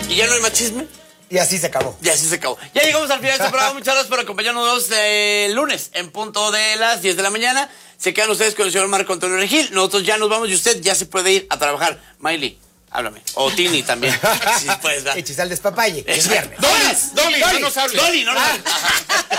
¿Y ya no hay más chisme? Y así se acabó. Ya llegamos al final de este programa. Muchas gracias por acompañarnos el lunes en punto de las 10 de la mañana. Se quedan ustedes con el señor Marco Antonio Regil. Nosotros ya nos vamos y usted ya se puede ir a trabajar. Miley, háblame. O Tini también. Sí, pues, Hechizal despapalle. Es viernes. Dolly, no nos hables. Dolly, no nos hables.